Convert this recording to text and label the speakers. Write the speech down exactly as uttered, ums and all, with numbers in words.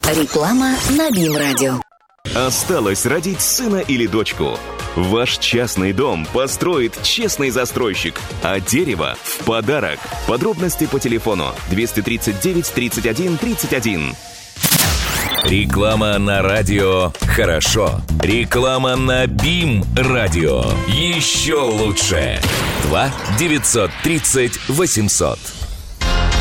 Speaker 1: Реклама на БИМ-радио.
Speaker 2: Осталось родить сына или дочку? Ваш частный дом построит честный застройщик, а дерево в подарок. Подробности по телефону двести тридцать девять тридцать один тридцать один.
Speaker 3: Реклама на радио «Хорошо». Реклама на БИМ-радио. Еще лучше. два девятьсот тридцать восемьсот.